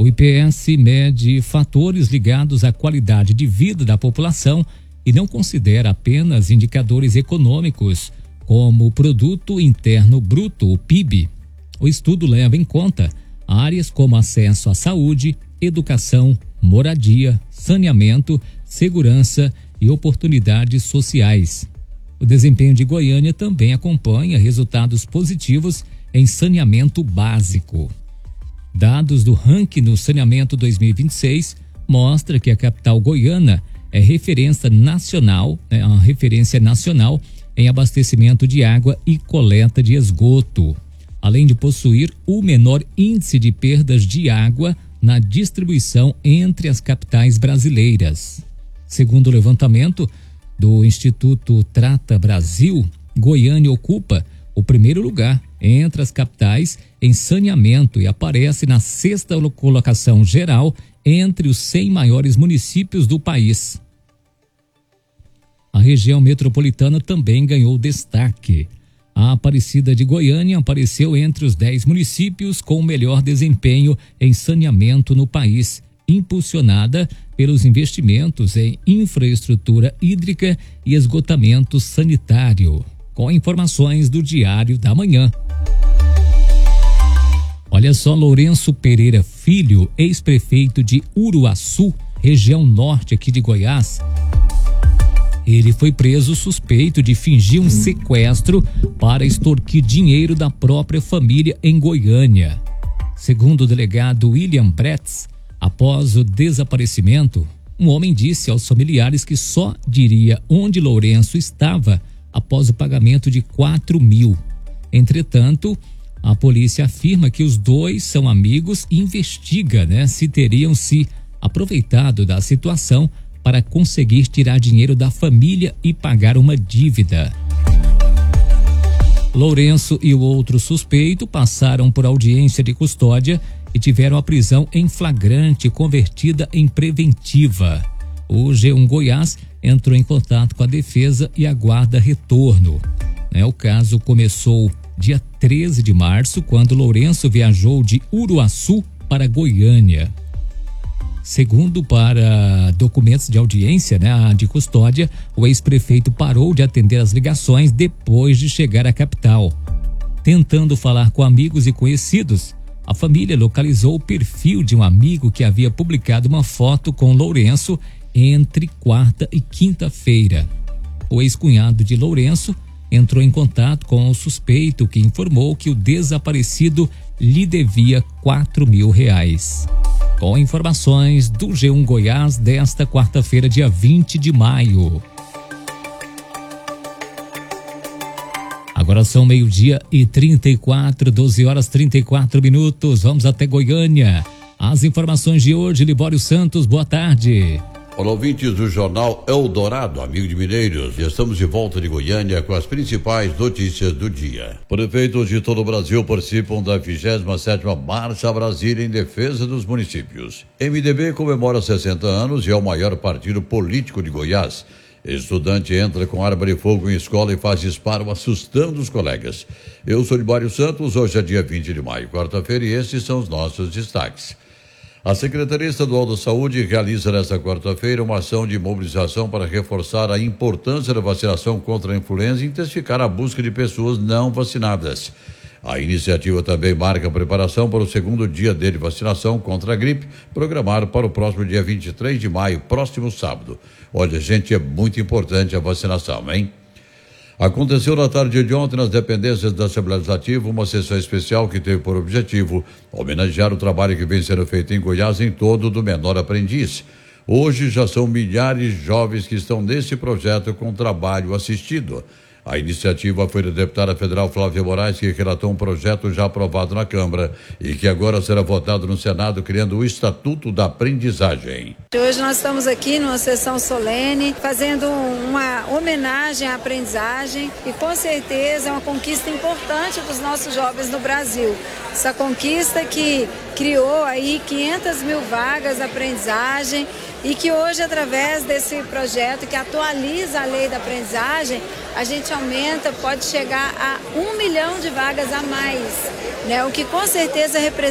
O IPS mede fatores ligados à qualidade de vida da população e não considera apenas indicadores econômicos, como o Produto Interno Bruto, o PIB. O estudo leva em conta áreas como acesso à saúde, educação, moradia, saneamento, segurança e oportunidades sociais. O desempenho de Goiânia também acompanha resultados positivos em saneamento básico. Dados do ranking no saneamento 2026 mostram que a capital goiana é referência nacional em abastecimento de água e coleta de esgoto, além de possuir o menor índice de perdas de água na distribuição entre as capitais brasileiras. Segundo o levantamento do Instituto Trata Brasil, Goiânia ocupa o primeiro lugar entre as capitais em saneamento e aparece na 6ª colocação geral entre os 100 maiores municípios do país. A região metropolitana também ganhou destaque. A Aparecida de Goiânia apareceu entre os 10 municípios com o melhor desempenho em saneamento no país, impulsionada pelos investimentos em infraestrutura hídrica e esgotamento sanitário. Com informações do Diário da Manhã. Olha só, Lourenço Pereira Filho, ex-prefeito de Uruaçu, região norte aqui de Goiás. Ele foi preso suspeito de fingir um sequestro para extorquir dinheiro da própria família em Goiânia. Segundo o delegado William Pretz, após o desaparecimento, um homem disse aos familiares que só diria onde Lourenço estava após o pagamento de 4 mil. Entretanto, a polícia afirma que os dois são amigos e investiga, se teriam se aproveitado da situação para conseguir tirar dinheiro da família e pagar uma dívida. Lourenço e o outro suspeito passaram por audiência de custódia e tiveram a prisão em flagrante convertida em preventiva. O G1 Goiás entrou em contato com a defesa e aguarda retorno. O caso começou dia 13 de março, quando Lourenço viajou de Uruaçu para Goiânia. Segundo para documentos de audiência, de custódia, o ex-prefeito parou de atender as ligações depois de chegar à capital. Tentando falar com amigos e conhecidos, a família localizou o perfil de um amigo que havia publicado uma foto com Lourenço entre quarta e quinta-feira. O ex-cunhado de Lourenço entrou em contato com o suspeito, que informou que o desaparecido lhe devia 4 mil reais. Com informações do G1 Goiás desta quarta-feira, dia 20 de maio. Agora são 12h34, 12h34. Vamos até Goiânia. As informações de hoje, Libório Santos, boa tarde. Olá, ouvintes do Jornal Eldorado, amigo de Mineiros. Estamos de volta de Goiânia com as principais notícias do dia. Prefeitos de todo o Brasil participam da 27ª Marcha Brasília em defesa dos municípios. MDB comemora 60 anos e é o maior partido político de Goiás. Estudante entra com arma de fogo em escola e faz disparo assustando os colegas. Eu sou Libório Santos, hoje é dia 20 de maio, quarta-feira, e esses são os nossos destaques. A Secretaria Estadual da Saúde realiza nesta quarta-feira uma ação de mobilização para reforçar a importância da vacinação contra a influenza e intensificar a busca de pessoas não vacinadas. A iniciativa também marca a preparação para o segundo dia de vacinação contra a gripe, programado para o próximo dia 23 de maio, próximo sábado. Olha, gente, é muito importante a vacinação, hein? Aconteceu na tarde de ontem nas dependências da Assembleia Legislativa uma sessão especial que teve por objetivo homenagear o trabalho que vem sendo feito em Goiás em torno do menor aprendiz. Hoje já são milhares de jovens que estão nesse projeto com trabalho assistido. A iniciativa foi da deputada federal Flávia Moraes, que relatou um projeto já aprovado na Câmara e que agora será votado no Senado, criando o Estatuto da Aprendizagem. Hoje nós estamos aqui numa sessão solene, fazendo uma homenagem à aprendizagem e com certeza é uma conquista importante dos nossos jovens no Brasil. Essa conquista que criou aí 500 mil vagas de aprendizagem e que hoje, através desse projeto que atualiza a lei da aprendizagem, a gente aumenta, pode chegar a 1 milhão de vagas a mais, o que com certeza representa